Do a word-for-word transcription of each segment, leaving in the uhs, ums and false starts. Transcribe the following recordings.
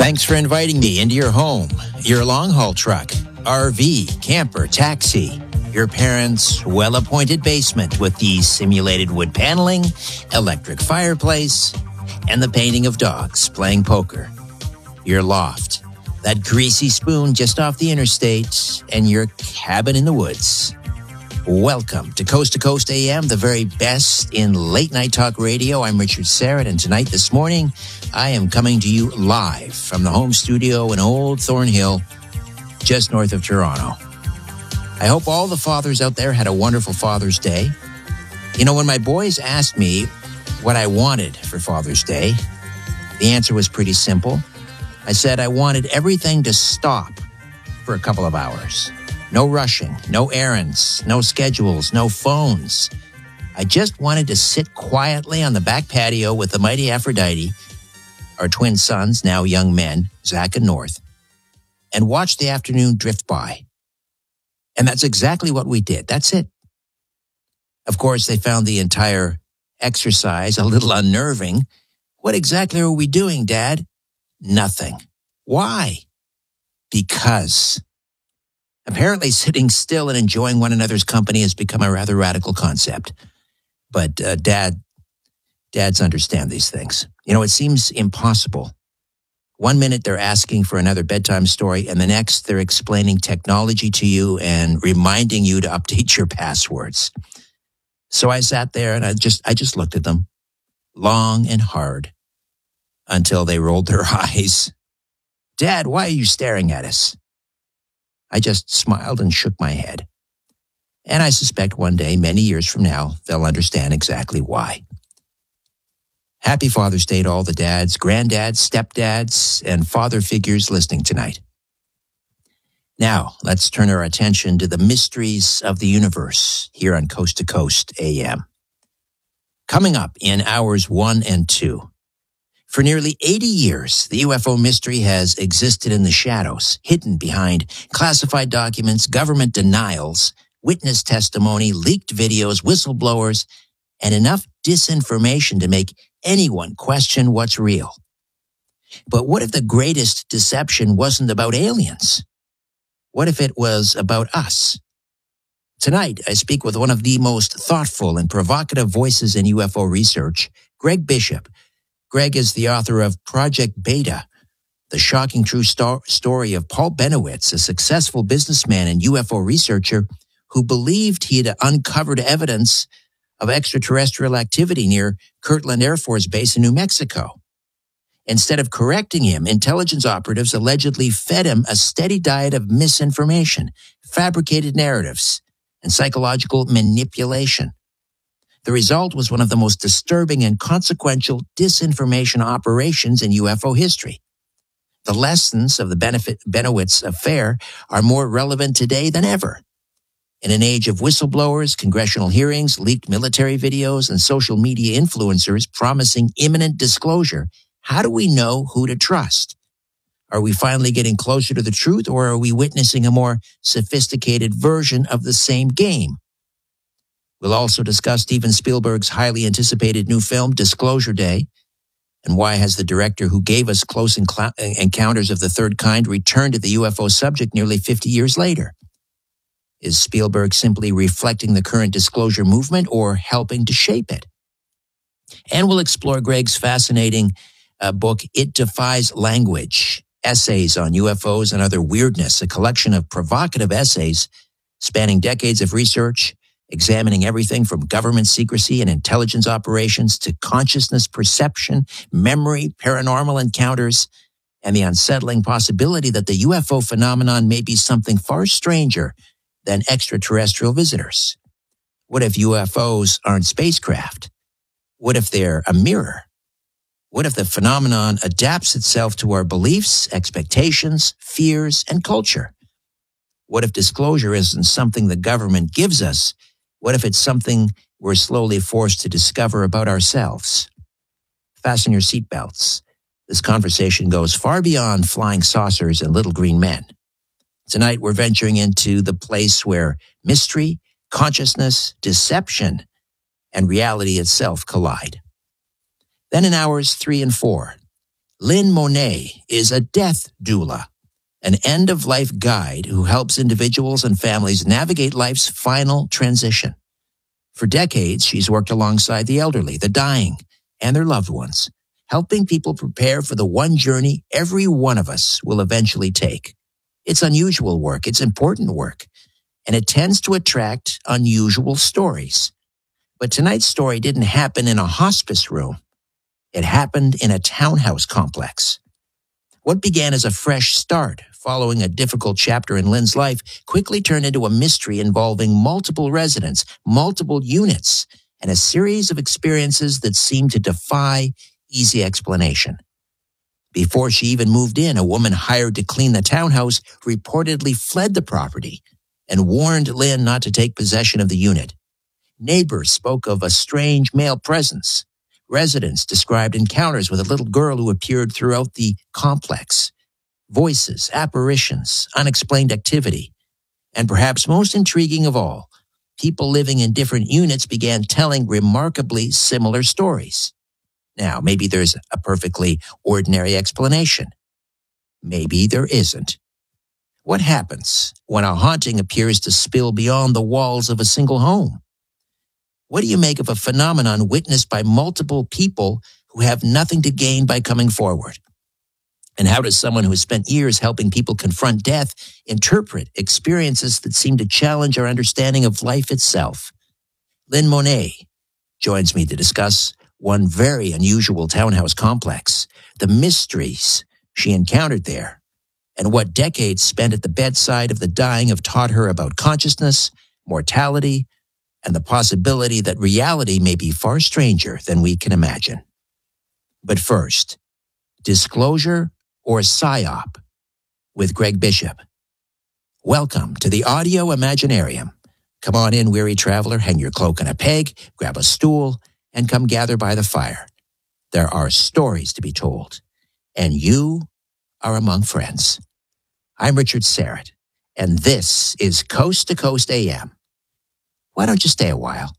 Thanks for inviting me into your home, your long-haul truck, R V, camper, taxi, your parents' well-appointed basement with the simulated wood paneling, electric fireplace, and the painting of dogs playing poker, your loft, that greasy spoon just off the interstate, and your cabin in the woods. Welcome to Coast to Coast A M, the very best in late-night talk radio. I'm Richard Serrett, and tonight, this morning, I am coming to you live from the home studio in Old Thornhill, just north of Toronto. I hope all the fathers out there had a wonderful Father's Day. You know, when my boys asked me what I wanted for Father's Day, the answer was pretty simple. I said I wanted everything to stop for a couple of hours. No rushing, no errands, no schedules, no phones. I just wanted to sit quietly on the back patio with the mighty Aphrodite, our twin sons, now young men, Zach and North, and watch the afternoon drift by. And that's exactly what we did. That's it. Of course, they found the entire exercise a little unnerving. What exactly are we doing, Dad? Nothing. Why? Because apparently sitting still and enjoying one another's company has become a rather radical concept. But uh, Dad, dads understand these things. You know, it seems impossible. One minute they're asking for another bedtime story, and the next they're explaining technology to you and reminding you to update your passwords. So I sat there and I just, I just looked at them long and hard until they rolled their eyes. Dad, why are you staring at us? I just smiled and shook my head. And I suspect one day, many years from now, they'll understand exactly why. Happy Father's Day to all the dads, granddads, stepdads, and father figures listening tonight. Now, let's turn our attention to the mysteries of the universe here on Coast to Coast A M. Coming up in hours one and two. For nearly eighty years, the U F O mystery has existed in the shadows, hidden behind classified documents, government denials, witness testimony, leaked videos, whistleblowers, and enough disinformation to make anyone question what's real. But what if the greatest deception wasn't about aliens? What if it was about us? Tonight, I speak with one of the most thoughtful and provocative voices in U F O research, Greg Bishop. Greg is the author of Project Beta, the shocking true sto- story of Paul Bennewitz, a successful businessman and U F O researcher who believed he had uncovered evidence of extraterrestrial activity near Kirtland Air Force Base in New Mexico. Instead of correcting him, intelligence operatives allegedly fed him a steady diet of misinformation, fabricated narratives, and psychological manipulation. The result was one of the most disturbing and consequential disinformation operations in U F O history. The lessons of the benefit Bennewitz affair are more relevant today than ever. In an age of whistleblowers, congressional hearings, leaked military videos, and social media influencers promising imminent disclosure, how do we know who to trust? Are we finally getting closer to the truth, or are we witnessing a more sophisticated version of the same game? We'll also discuss Steven Spielberg's highly anticipated new film, Disclosure Day, and why has the director who gave us Close Encounters of the Third Kind returned to the U F O subject nearly fifty years later? Is Spielberg simply reflecting the current disclosure movement or helping to shape it? And we'll explore Greg's fascinating uh, book, It Defies Language, Essays on U F Os and Other Weirdness, a collection of provocative essays spanning decades of research, examining everything from government secrecy and intelligence operations to consciousness perception, memory, paranormal encounters, and the unsettling possibility that the U F O phenomenon may be something far stranger than extraterrestrial visitors. What if U F Os aren't spacecraft? What if they're a mirror? What if the phenomenon adapts itself to our beliefs, expectations, fears, and culture? What if disclosure isn't something the government gives us? What if it's something we're slowly forced to discover about ourselves? Fasten your seatbelts. This conversation goes far beyond flying saucers and little green men. Tonight, we're venturing into the place where mystery, consciousness, deception, and reality itself collide. Then in hours three and four, Lynn Monet is a death doula, an end-of-life guide who helps individuals and families navigate life's final transition. For decades, she's worked alongside the elderly, the dying, and their loved ones, helping people prepare for the one journey every one of us will eventually take. It's unusual work, it's important work, and it tends to attract unusual stories. But tonight's story didn't happen in a hospice room. It happened in a townhouse complex. What began as a fresh start following a difficult chapter in Lynn's life quickly turned into a mystery involving multiple residents, multiple units, and a series of experiences that seemed to defy easy explanation. Before she even moved in, a woman hired to clean the townhouse reportedly fled the property and warned Lynn not to take possession of the unit. Neighbors spoke of a strange male presence. Residents described encounters with a little girl who appeared throughout the complex. Voices, apparitions, unexplained activity. And perhaps most intriguing of all, people living in different units began telling remarkably similar stories. Now, maybe there's a perfectly ordinary explanation. Maybe there isn't. What happens when a haunting appears to spill beyond the walls of a single home? What do you make of a phenomenon witnessed by multiple people who have nothing to gain by coming forward? And how does someone who has spent years helping people confront death interpret experiences that seem to challenge our understanding of life itself? Lynn Monet joins me to discuss one very unusual townhouse complex, the mysteries she encountered there, and what decades spent at the bedside of the dying have taught her about consciousness, mortality, and the possibility that reality may be far stranger than we can imagine. But first, disclosure or psyop with Greg Bishop. Welcome to the Audio Imaginarium. Come on in, weary traveler, hang your cloak on a peg, grab a stool, and come gather by the fire. There are stories to be told, and you are among friends. I'm Richard Serrett, and this is Coast to Coast A M. Why don't you stay a while?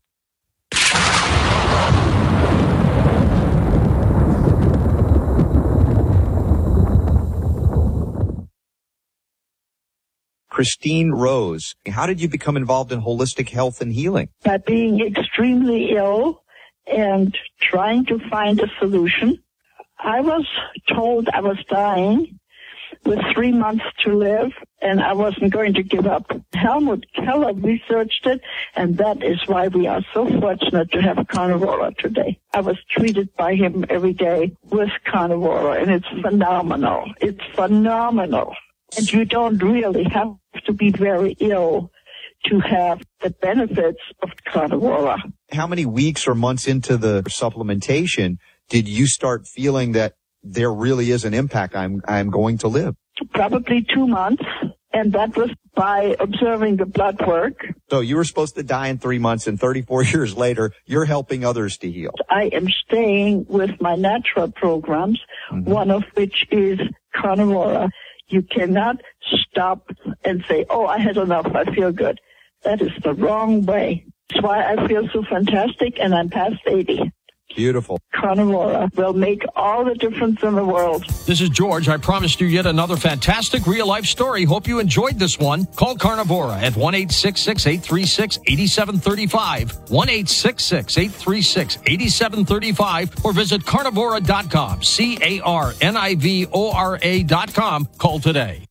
Christine Rose, how did you become involved in holistic health and healing? By being extremely ill and trying to find a solution. I was told I was dying with three months to live, and I wasn't going to give up. Helmut Keller researched it, and that is why we are so fortunate to have Carnivora today. I was treated by him every day with Carnivora, and it's phenomenal. It's phenomenal. And you don't really have to be very ill to have the benefits of Carnivora. How many weeks or months into the supplementation did you start feeling that there really is an impact? I'm I'm going to live. Probably two months, and that was by observing the blood work. So you were supposed to die in three months, and thirty-four years later, you're helping others to heal. I am staying with my natural programs, mm-hmm. one of which is Carnivora. You cannot stop and say, oh, I had enough, I feel good. That is the wrong way. That's why I feel so fantastic, and I'm past eighty. Beautiful. Carnivora will make all the difference in the world. This is George. I promised you yet another fantastic real-life story. Hope you enjoyed this one. Call Carnivora at one eight six six, eight three six, eight seven three five, one eight six six, eight three six, eight seven three five, or visit carnivora dot com, C A R N I V O R A dot com. Call today.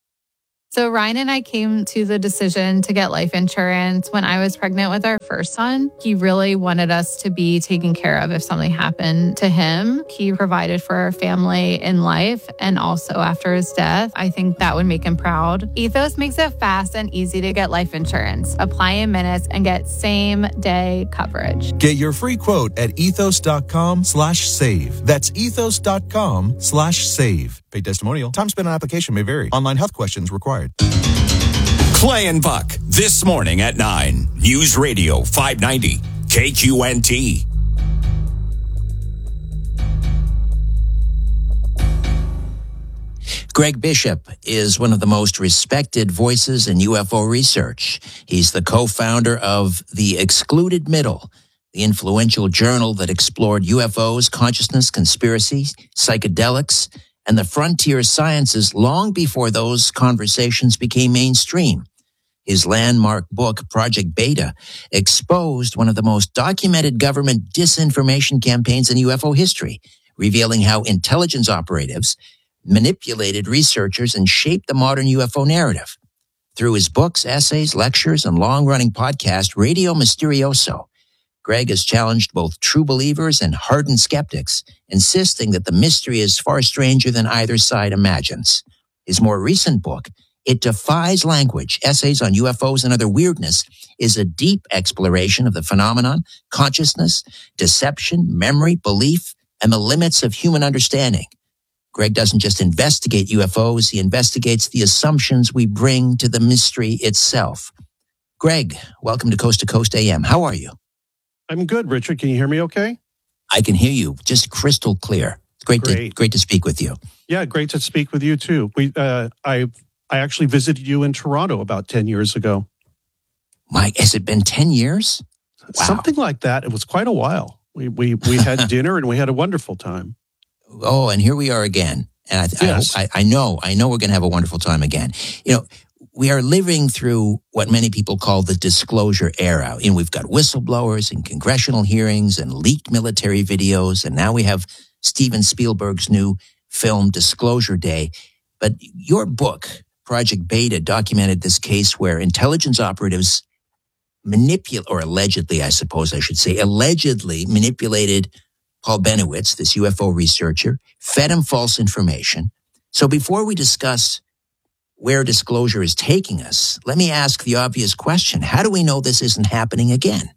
So Ryan and I came to the decision to get life insurance when I was pregnant with our first son. He really wanted us to be taken care of if something happened to him. He provided for our family in life and also after his death. I think that would make him proud. Ethos makes it fast and easy to get life insurance. Apply in minutes and get same day coverage. Get your free quote at ethos.com slash save. That's ethos.com slash save. Paid testimonial. Time spent on application may vary. Online health questions required. Clay and Buck, this morning at nine. News Radio five ninety, K Q N T. Greg Bishop is one of the most respected voices in U F O research. He's the co-founder of The Excluded Middle, the influential journal that explored U F Os, consciousness, conspiracy, psychedelics, and the frontier sciences long before those conversations became mainstream. His landmark book, Project Beta, exposed one of the most documented government disinformation campaigns in U F O history, revealing how intelligence operatives manipulated researchers and shaped the modern U F O narrative. Through his books, essays, lectures, and long-running podcast, Radio Mysterioso, Greg has challenged both true believers and hardened skeptics, insisting that the mystery is far stranger than either side imagines. His more recent book, It Defies Language, Essays on U F Os and Other Weirdness, is a deep exploration of the phenomenon, consciousness, deception, memory, belief, and the limits of human understanding. Greg doesn't just investigate U F Os, he investigates the assumptions we bring to the mystery itself. Greg, welcome to Coast to Coast A M. How are you? I'm good, Richard. Can you hear me okay? I can hear you just crystal clear. Great, great. To, great to speak with you. Yeah, great to speak with you too. We, uh, I, I actually visited you in Toronto about ten years ago. Mike, has it been ten years? Wow. Something like that. It was quite a while. We we we had dinner and we had a wonderful time. Oh, and here we are again. And I, yes. I, I know, I know we're going to have a wonderful time again. You know, we are living through what many people call the disclosure era. You know, we've got whistleblowers and congressional hearings and leaked military videos. And now we have Steven Spielberg's new film, Disclosure Day. But your book, Project Beta, documented this case where intelligence operatives manipulate, or allegedly, I suppose I should say, allegedly manipulated Paul Bennewitz, this U F O researcher, fed him false information. So before we discuss where disclosure is taking us, let me ask the obvious question. How do we know this isn't happening again?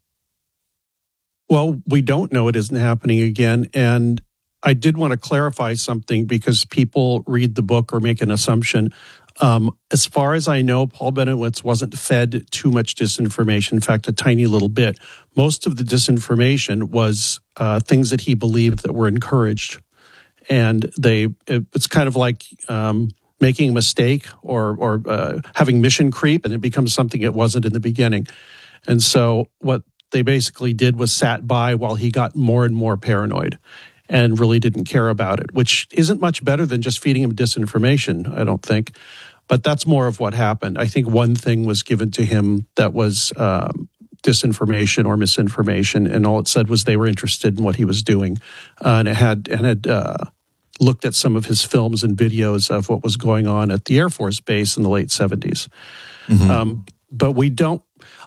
Well, we don't know it isn't happening again. And I did want to clarify something because people read the book or make an assumption. Um, as far as I know, Paul Bennewitz wasn't fed too much disinformation. In fact, a tiny little bit. Most of the disinformation was uh, things that he believed that were encouraged. And they, it, it's kind of like um, making a mistake or, or uh, having mission creep, and it becomes something it wasn't in the beginning. And so what they basically did was sat by while he got more and more paranoid and really didn't care about it, which isn't much better than just feeding him disinformation, I don't think. But that's more of what happened. I think one thing was given to him that was um, disinformation or misinformation, and all it said was they were interested in what he was doing, uh, and it had and had uh, looked at some of his films and videos of what was going on at the Air Force Base in the late seventies. Mm-hmm. Um, but we don't.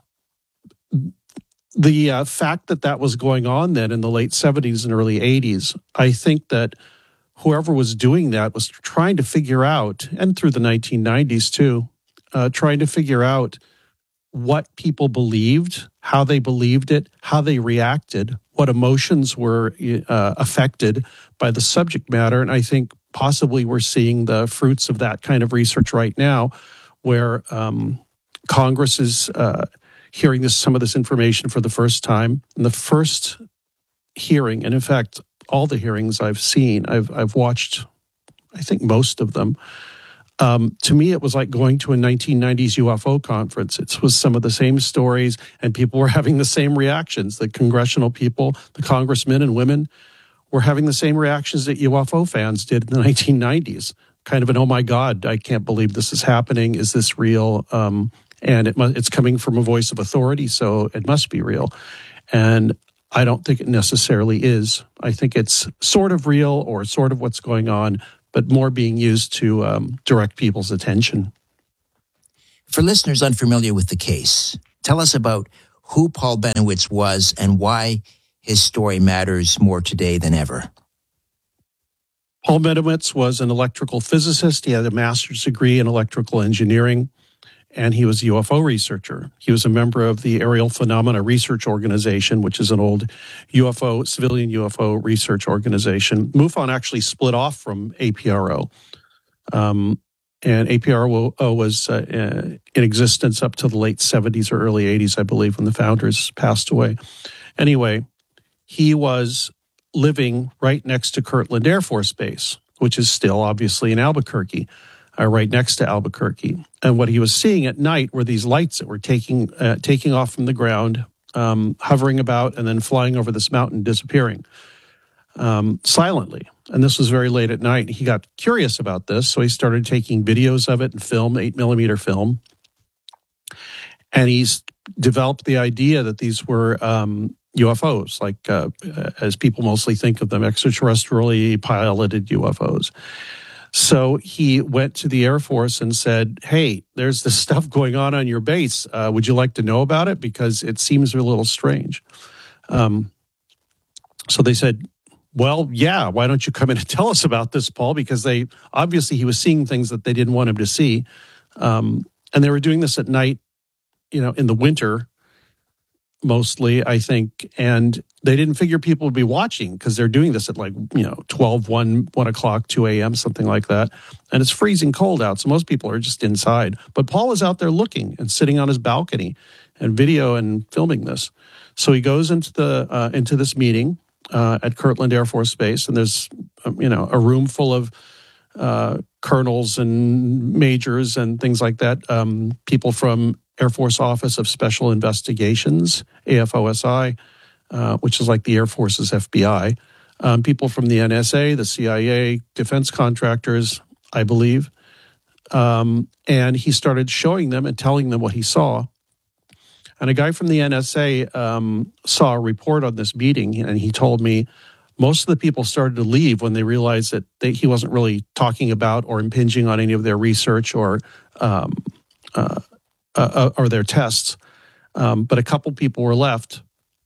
The uh, fact that that was going on then in the late seventies and early eighties, I think that whoever was doing that was trying to figure out, and through the nineteen nineties too, uh, trying to figure out what people believed, how they believed it, how they reacted, what emotions were uh, affected by the subject matter. And I think possibly we're seeing the fruits of that kind of research right now, where um, Congress is uh, hearing this, some of this information for the first time. In the first hearing, and in fact, all the hearings I've seen, I've I've watched, I think most of them. Um, to me, it was like going to a nineteen nineties U F O conference. It was some of the same stories, and people were having the same reactions. The congressional people, the congressmen and women, were having the same reactions that U F O fans did in the nineteen nineties. Kind of an, oh my God, I can't believe this is happening. Is this real? Um, and it must, it's coming from a voice of authority, so it must be real. And I don't think it necessarily is. I think it's sort of real or sort of what's going on, but more being used to um, direct people's attention. For listeners unfamiliar with the case, tell us about who Paul Bennewitz was and why his story matters more today than ever. Paul Bennewitz was an electrical physicist. He had a master's degree in electrical engineering, and he was a U F O researcher. He was a member of the Aerial Phenomena Research Organization, which is an old U F O, civilian U F O research organization. MUFON actually split off from A P R O. Um, and A P R O was uh, in existence up to the late seventies or early eighties, I believe, when the founders passed away. Anyway, he was living right next to Kirtland Air Force Base, which is still obviously in Albuquerque. Uh, right next to Albuquerque. And what he was seeing at night were these lights that were taking uh, taking off from the ground um, hovering about and then flying over this mountain, disappearing um, silently. And this was very late at night. He got curious about this, so he started taking videos of it and film, eight millimeter film. And he's developed the idea that these were um, U F Os, like uh, as people mostly think of them, extraterrestrially piloted U F Os. So he went to the Air Force and said, hey, there's this stuff going on on your base. Uh, would you like to know about it? Because it seems a little strange. Um, so they said, well, yeah, why don't you come in and tell us about this, Paul? Because they obviously he was seeing things that they didn't want him to see. Um, and they were doing this at night, you know, in the winter, mostly, I think. And they didn't figure people would be watching because they're doing this at like, you know, twelve, one, one o'clock, two a.m., something like that. And it's freezing cold out. So most people are just inside. But Paul was out there looking and sitting on his balcony and video and filming this. So he goes into the uh, into this meeting uh, at Kirtland Air Force Base. And there's, um, you know, a room full of uh, colonels and majors and things like that. Um, people from Air Force Office of Special Investigations, A F O S I, uh, which is like the Air Force's F B I. Um, people from the N S A, the C I A, defense contractors, I believe. Um, and he started showing them and telling them what he saw. And a guy from the N S A um, saw a report on this meeting, and he told me most of the people started to leave when they realized that they, he wasn't really talking about or impinging on any of their research or um, uh, uh, or their tests. Um, but a couple people were left,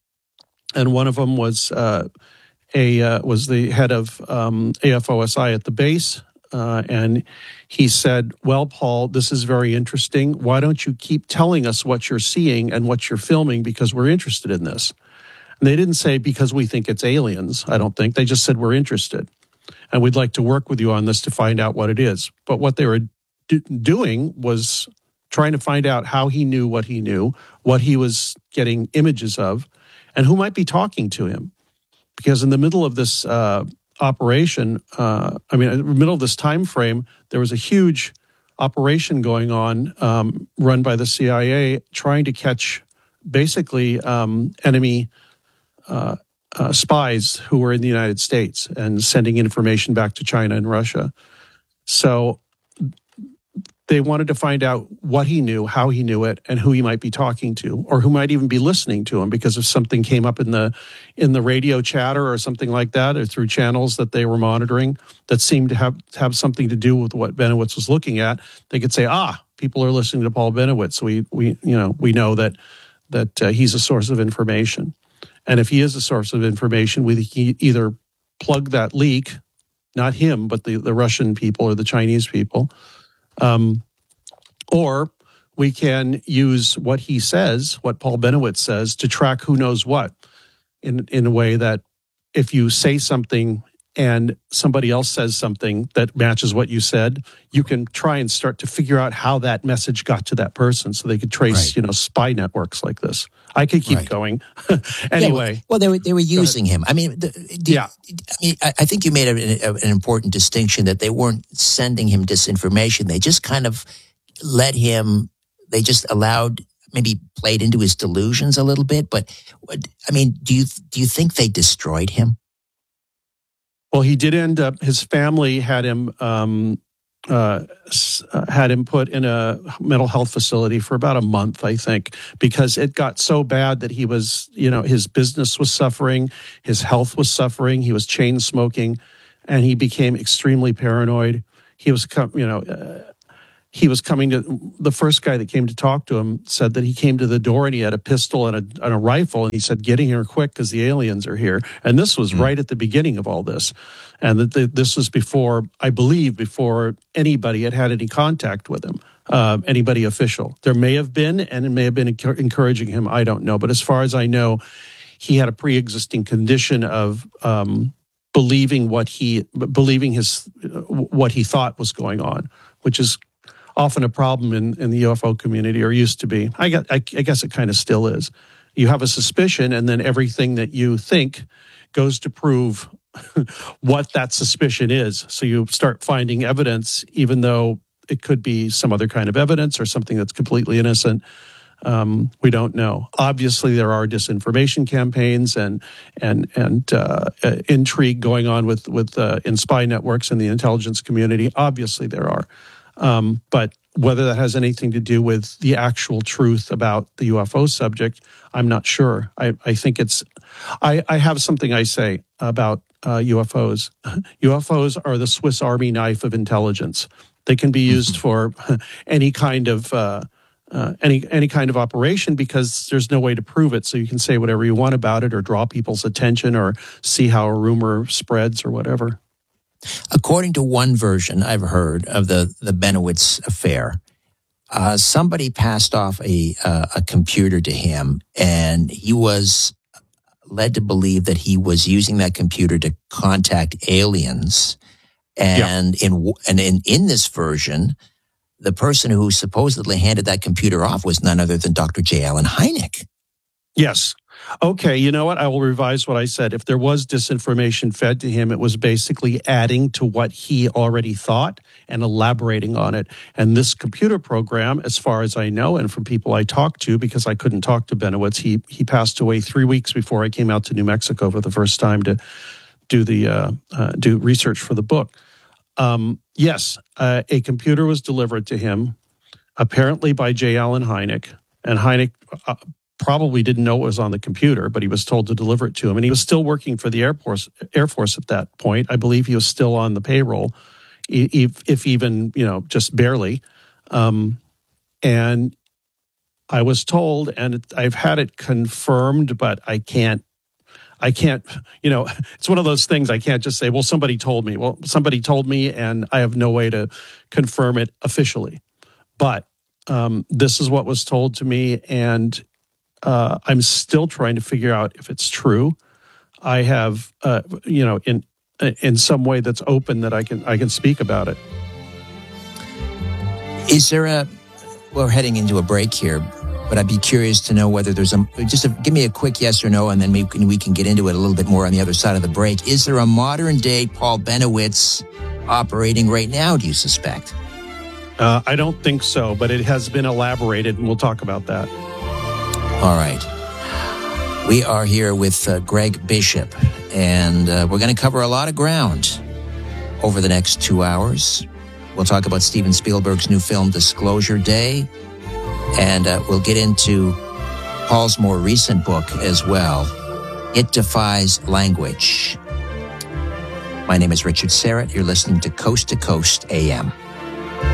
and one of them was uh, a uh, was the head of um, A F O S I at the base. Uh, and he said, well, Paul, this is very interesting. Why don't you keep telling us what you're seeing and what you're filming, because we're interested in this. And they didn't say because we think it's aliens, I don't think. They just said we're interested. And we'd like to work with you on this to find out what it is. But what they were do- doing was trying to find out how he knew what he knew, what he was getting images of, and who might be talking to him. Because in the middle of this uh, operation, uh, I mean, in the middle of this time frame, there was a huge operation going on, um, run by the C I A, trying to catch basically um, enemy uh, uh, spies who were in the United States and sending information back to China and Russia. So they wanted to find out what he knew, how he knew it, and who he might be talking to, or who might even be listening to him, because if something came up in the in the radio chatter or something like that, or through channels that they were monitoring that seemed to have have something to do with what Benowitz was looking at, they could say, ah, people are listening to Paul Benowitz. We we you know we know that that uh, he's a source of information, and if he is a source of information, we can either plug that leak, not him, but the the Russian people or the Chinese people. Um, or we can use what he says, what Paul Benowitz says, to track who knows what, in in a way that if you say something and somebody else says something that matches what you said, you can try and start to figure out how that message got to that person, so they could trace, right. you know, spy networks like this. I could keep right. going. Anyway, yeah, well, well, they were they were using him. I mean, the, the, yeah. I mean, I think you made a, a, an important distinction that they weren't sending him disinformation. They just kind of let him. They just allowed, maybe played into his delusions a little bit. But I mean, do you do you think they destroyed him? Well, he did end up. His family had him. Um, Uh, had him put in a mental health facility for about a month, I think, because it got so bad that he was, you know, his business was suffering, his health was suffering, he was chain smoking, and he became extremely paranoid. He was, you know, uh, he was coming to, the first guy that came to talk to him said that he came to the door and he had a pistol and a, and a rifle, and he said, "Get in here quick because the aliens are here." And this was mm. right at the beginning of all this. And that the, this was before, I believe, before anybody had had any contact with him, uh, anybody official. There may have been, and it may have been encouraging him, I don't know. But as far as I know, he had a pre-existing condition of um, believing what he, believing his, what he thought was going on, which is often a problem in, in the U F O community, or used to be. I, got, I, I guess it kind of still is. You have a suspicion, and then everything that you think goes to prove what that suspicion is. So you start finding evidence, even though it could be some other kind of evidence or something that's completely innocent. Um, we don't know. Obviously, there are disinformation campaigns and and and uh, uh, intrigue going on with with uh, in spy networks and the intelligence community. Obviously, there are, um, but whether that has anything to do with the actual truth about the U F O subject, I'm not sure. I, I think it's. I, I have something I say about uh, U F Os. U F Os are the Swiss Army knife of intelligence. They can be used for any kind of. Uh, Uh, any any kind of operation because there's no way to prove it. So you can say whatever you want about it or draw people's attention or see how a rumor spreads or whatever. According to one version I've heard of the, the Benowitz affair, uh, somebody passed off a, uh, a computer to him, and he was led to believe that he was using that computer to contact aliens. And yeah. in and in, in this version, the person who supposedly handed that computer off was none other than Doctor J. Allen Hynek. Yes. Okay, you know what? I will revise what I said. If there was disinformation fed to him, it was basically adding to what he already thought and elaborating on it. And this computer program, as far as I know, and from people I talked to, because I couldn't talk to Benowitz, he he passed away three weeks before I came out to New Mexico for the first time to do the uh, uh, do research for the book. Um, yes, uh, a computer was delivered to him, apparently by J. Allen Hynek, and Hynek uh, probably didn't know what was on the computer, but he was told to deliver it to him. And he was still working for the Air Force, Air Force at that point. I believe he was still on the payroll, if, if even, you know, just barely. Um, and I was told, and I've had it confirmed, but I can't, I can't, you know, it's one of those things I can't just say, well, somebody told me. Well, somebody told me, and I have no way to confirm it officially. But um, this is what was told to me, and uh, I'm still trying to figure out if it's true. I have, uh, you know, in in some way that's open that I can I can speak about it. Is there a? We're heading into a break here. But I'd be curious to know whether there's a, just a, give me a quick yes or no, and then maybe we can get into it a little bit more on the other side of the break. Is there a modern day Paul Benowitz operating right now, do you suspect? Uh, I don't think so, but it has been elaborated, and we'll talk about that. All right. We are here with uh, Greg Bishop, and uh, we're going to cover a lot of ground over the next two hours. We'll talk about Steven Spielberg's new film, Disclosure Day. And uh, we'll get into Paul's more recent book as well, It Defies Language. My name is Richard Serrett. You're listening to Coast to Coast A M.